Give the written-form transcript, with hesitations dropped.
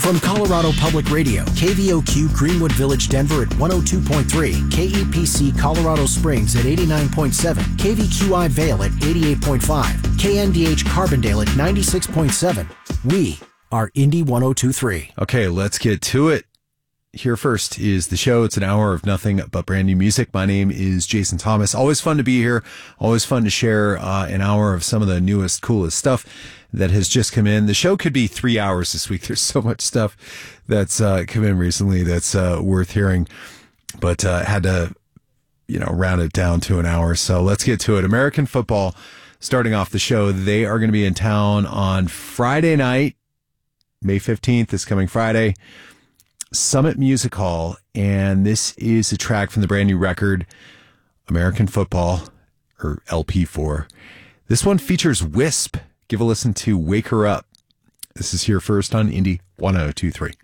From Colorado Public Radio, KVOQ Greenwood Village, Denver at 102.3, KEPC Colorado Springs at 89.7, KVQI Vale at 88.5, KNDH Carbondale at 96.7. We are Indy 102.3. Okay, let's get to it. Here first is the show. It's an hour of nothing but brand new music. My name is Jason Thomas. Always fun to be here. Always fun to share an hour of some of the newest, coolest stuff that has just come in. The show could be 3 hours this week. There's so much stuff that's come in recently that's worth hearing, but had to, round it down to an hour. So let's get to it. American football starting off the show. They are going to be in town on Friday night, May 15th, this coming Friday. Summit Music Hall, and this is a track from the brand new record, American Football, or LP4. This one features Wisp. Give a listen to Wake Her Up. This is here first on Indy 102.3.